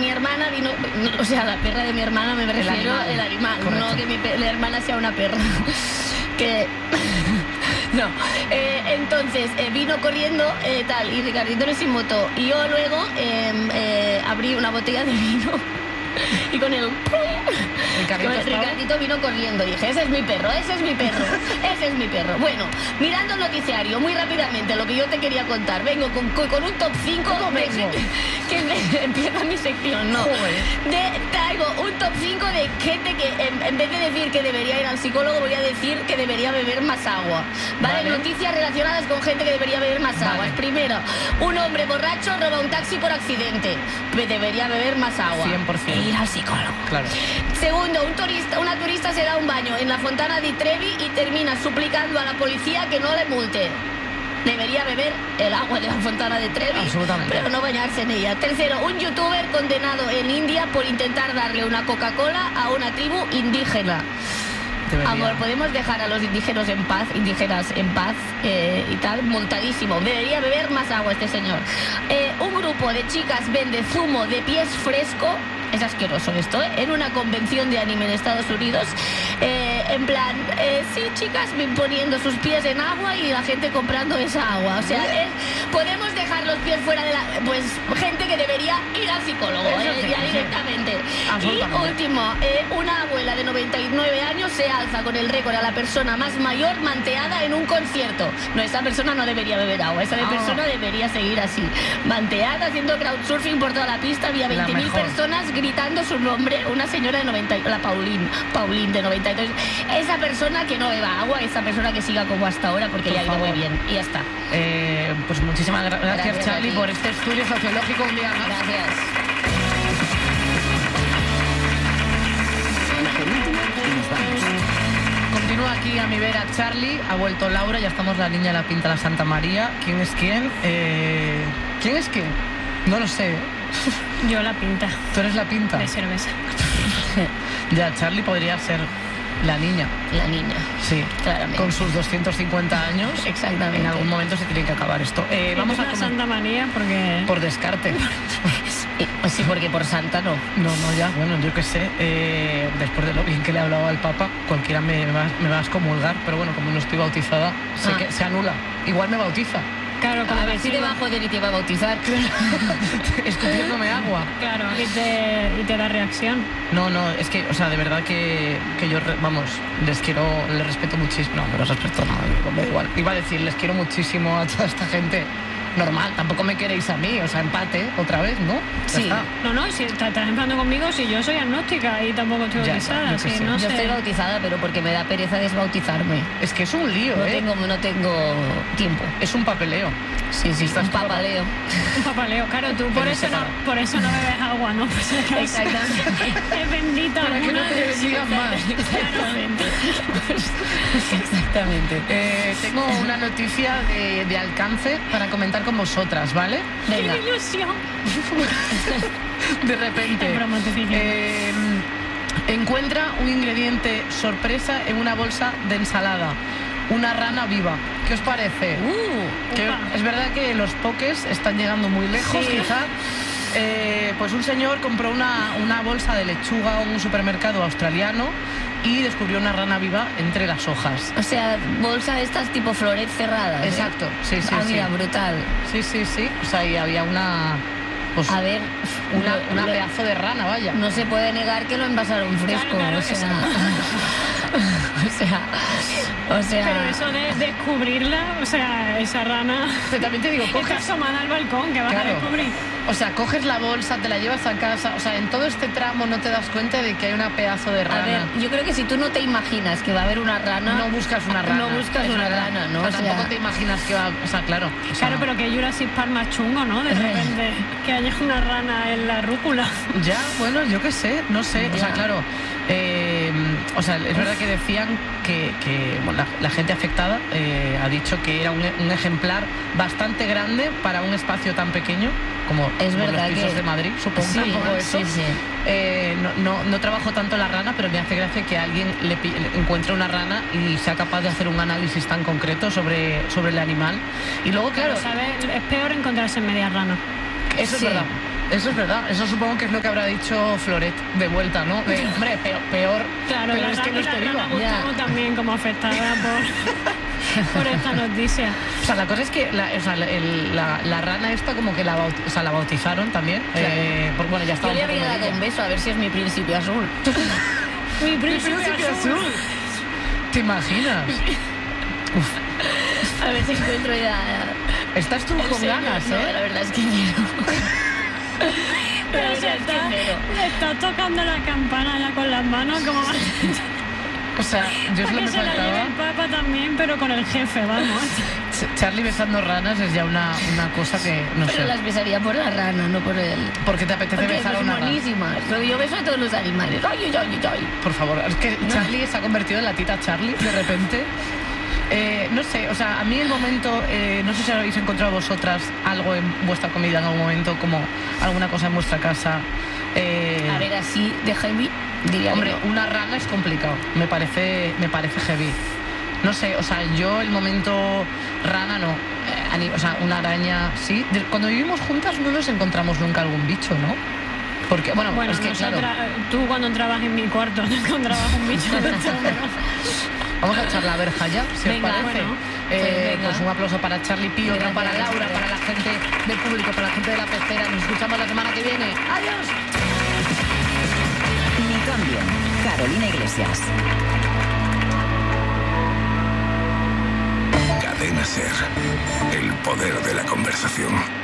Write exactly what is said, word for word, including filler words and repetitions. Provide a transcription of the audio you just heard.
mi hermana vino, o sea, la perra de mi hermana me refiero, el animal, el animal no que mi la hermana sea una perra. Que... No, eh, entonces eh, vino corriendo eh, tal, y Ricardito no se inmutó. Y yo luego eh, eh, abrí una botella de vino y con el... Ricardito, con el Ricardito vino corriendo. Dije, ese es mi perro, ese es mi perro, ese es mi perro. Bueno, mirando el noticiario, muy rápidamente, lo que yo te quería contar. Vengo con, con, con un top cinco de gente... Que me, empieza mi sección, ¿no? De, traigo un top cinco de gente que en, en vez de decir que debería ir al psicólogo, voy a decir que debería beber más agua. ¿Vale? Vale. Noticias relacionadas con gente que debería beber más vale. agua. Primero, un hombre borracho roba un taxi por accidente. Debería beber más agua. cien por ciento. E ir al psicólogo. Claro. Segundo, un turista, una turista se da un baño en la Fontana di Trevi y termina suplicando a la policía que no le multe. Debería beber el agua de la Fontana de Trevi, pero no bañarse en ella. Tercero, un youtuber condenado en India por intentar darle una Coca-Cola a una tribu indígena. Debería. Amor, podemos dejar a los indígenas en paz, indígenas en paz eh, y tal, montadísimo. Debería beber más agua este señor. Eh, un grupo de chicas vende zumo de pies fresco. Es asqueroso esto, ¿eh? En una convención de anime en Estados Unidos. Eh, en plan, eh, sí, chicas poniendo sus pies en agua y la gente comprando esa agua. O sea, eh, podemos dejar los pies fuera de la... Pues gente que debería ir al psicólogo, eh, sí, ya sí. directamente. Y último, eh, una abuela de noventa y nueve años se alza con el récord a la persona más mayor manteada en un concierto. No, esa persona no debería beber agua, esa oh. persona debería seguir así. Manteada, haciendo crowdsurfing por toda la pista, había veinte mil personas gritando su nombre, una señora de noventa, la Pauline, Pauline de noventa y tres. Esa persona que no beba agua, esa persona que siga como hasta ahora, porque por ya ha ido muy bien. Y ya está. Eh, pues muchísimas gra gracias, gracias Charlie, por este estudio sociológico un día más. Gracias. Continúa aquí a mi vera Charlie, ha vuelto Laura, ya estamos la niña, la pinta, la Santa María. ¿Quién es quién? Eh, ¿Quién es quién? No lo sé. Yo la pinta. ¿Tú eres la pinta? De cerveza. Ya, Charlie podría ser la niña. La niña. Sí, claramente. Con sus doscientos cincuenta años. Exactamente. En algún momento se tiene que acabar esto. Eh, vamos a comer... Santa María porque... Por descarte. Pues sí, porque por santa no. No, no, ya, bueno, yo qué sé. Eh, después de lo bien que le he hablado al Papa, cualquiera me, me, va, me va a excomulgar, pero bueno, como no estoy bautizada, sé ah. que se anula. Igual me bautiza. Claro, a ver si debajo de él y te va a bautizar. Escupiéndome agua. Claro, y te, y te da reacción. No, no, es que, o sea, de verdad que, que yo, vamos, les quiero, les respeto muchísimo. No, me los respeto, no, me da igual. Iba a decir, les quiero muchísimo a toda esta gente. Normal, tampoco me queréis a mí, o sea, empate otra vez, ¿no? Ya sí. Está. No, no, si estás empezando conmigo, si yo soy agnóstica y tampoco estoy ya, bautizada. Yo, si sé. no yo sé. estoy bautizada, pero porque me da pereza desbautizarme. Es que es un lío, no ¿eh? Tengo, no tengo tiempo. Es un papeleo. Sí, sí, un papaleo. Un papaleo, claro, tú por eso, no, por eso no bebes agua, ¿no? Pues exactamente. Es bendita. Para que no te bendigan más. Exactamente. Exactamente. Eh, tengo una noticia de, de alcance para comentar con vosotras, ¿vale? Venga. ¡Qué ilusión! De repente. Eh, encuentra un ingrediente sorpresa en una bolsa de ensalada. Una rana viva. ¿Qué os parece? Uh, que es verdad que los pokés están llegando muy lejos, sí. quizá. Eh, pues un señor compró una, una bolsa de lechuga en un supermercado australiano y descubrió una rana viva entre las hojas. O sea, bolsa de estas tipo floret cerradas. Exacto, ¿eh? sí, sí, ah, sí. Mira, brutal. Sí, sí, sí. O sea, ahí había una... Pues, a ver, una, lo, una lo, pedazo de rana, vaya. No se puede negar que lo envasaron fresco, claro, claro, o sea... o sea... O sea... Pero eso de descubrirla, o sea, esa rana... Pero también te digo, coges... Está asomada al balcón, que vas claro. a descubrir. O sea, coges la bolsa, te la llevas a casa, o sea, en todo este tramo no te das cuenta de que hay una pedazo de rana. A ver, yo creo que si tú no te imaginas que va a haber una rana... No buscas una rana. No buscas una verdad. rana, ¿no? O sea, o sea... tampoco te imaginas que va... O sea, claro. O sea... Claro, pero que Jurassic Park más chungo, ¿no? De repente, que haya una rana en la rúcula. Ya, bueno, yo qué sé, no sé. O sea, claro... Eh, o sea, es verdad que decían que, que bueno, la, la gente afectada eh, ha dicho que era un, un ejemplar bastante grande para un espacio tan pequeño como, es como verdad los pisos que... de Madrid, supongo. Sí, ¿no? Eso. sí, sí. Eh, no, no, no trabajo tanto la rana, pero me hace gracia que alguien le, le encuentre una rana y sea capaz de hacer un análisis tan concreto sobre, sobre el animal. Y luego, claro... Pero, ¿sabes? Es peor encontrarse en media rana. Eso sí. es verdad. Eso es verdad, eso supongo que es lo que habrá dicho Floret de vuelta, ¿no? De, hombre, peor, peor claro, pero la es que no esté viva. Gustavo también como afectada por, por esta noticia. O sea, la cosa es que la, o sea, el, la, la rana esta como que la, baut, o sea, la bautizaron también. Claro. Eh, por, bueno, ya estaba Yo le habría dado un beso a ver si es mi príncipe azul. mi príncipe, príncipe azul. azul. ¿Te imaginas? A ver si encuentro ya... Estás tú con serio, ganas, no, ¿eh? La verdad es que quiero. Pero se está, le está tocando la campana ya con las manos como... O sea, yo es lo que me se faltaba. La lleve el Papa también, pero con el jefe, vamos. Charlie besando ranas es ya una, una cosa que no pero sé. Pero las besaría por la rana, no por él. ¿Por qué te apetece Porque besar a una rana? buenísima. Yo beso a todos los animales. Ay, ay, ay, ay. Por favor, es que Charlie se ha convertido en la tita Charlie de repente. Eh, no sé, o sea, a mí el momento, eh, no sé si habéis encontrado vosotras algo en vuestra comida en algún momento, como alguna cosa en vuestra casa. Eh, a ver, así de heavy, diría. Hombre, no. una rana es complicado, me parece, me parece heavy. No sé, o sea, yo el momento rana no, eh, o sea, una araña sí. Cuando vivimos juntas no nos encontramos nunca algún bicho, ¿no? Porque, bueno, bueno es que nosotras, claro. Tú cuando entrabas en mi cuarto no encontrabas un bicho. Vamos a echar la verja ya, si venga, os parece. Bueno, eh, pues, pues un aplauso para Charlie Pío, otro para Laura, para la gente del público, para la gente de la pecera. Nos escuchamos la semana que viene. ¡Adiós! Ni cambien. Carolina Iglesias. Cadena Ser. El poder de la conversación.